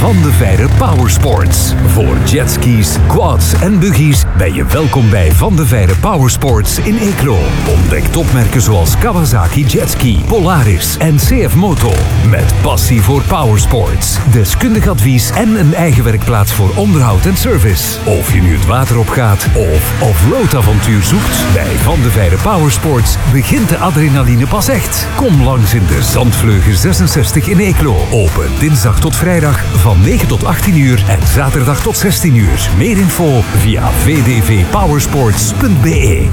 Van de Veire Powersports. Voor jetskis, quads en buggies ben je welkom bij Van de Veire Powersports in Eeklo. Ontdek topmerken zoals Kawasaki Jetski, Polaris en CF Moto. Met passie voor powersports, deskundig advies en een eigen werkplaats voor onderhoud en service. Of je nu het water op gaat of off-road avontuur zoekt, bij Van de Veire Powersports begint de adrenaline pas echt. Kom langs in de Zandvleugen 66 in Eeklo. Open dinsdag tot vrijdag van 9 tot 18 uur en zaterdag tot 16 uur. Meer info via vdvpowersports.be.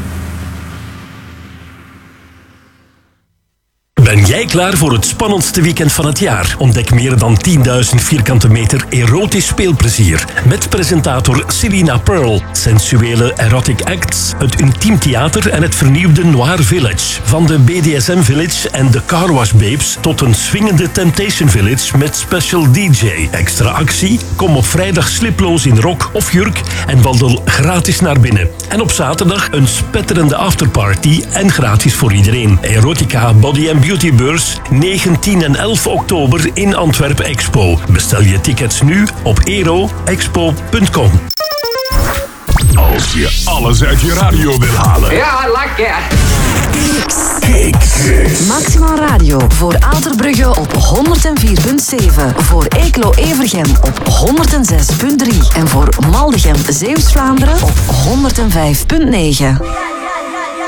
Ben jij klaar voor het spannendste weekend van het jaar? Ontdek meer dan 10.000 vierkante meter erotisch speelplezier. Met presentator Selina Pearl, sensuele erotic acts, het Intiem Theater en het vernieuwde Noir Village. Van de BDSM Village en de Car Wash Babes tot een swingende Temptation Village met special DJ. Extra actie? Kom op vrijdag sliploos in rok of jurk en wandel gratis naar binnen. En op zaterdag een spetterende afterparty en gratis voor iedereen. Erotica, body and beautybeurs 9, 10 en 11 oktober in Antwerpen Expo. Bestel je tickets nu op eroexpo.com. Als je alles uit je radio wil halen. Ja, I like that. Kicks. Maximaal Radio voor Aalterbrugge op 104.7. Voor Eeklo-Evergem op 106.3. En voor Maldegem Zeeuws-Vlaanderen op 105.9.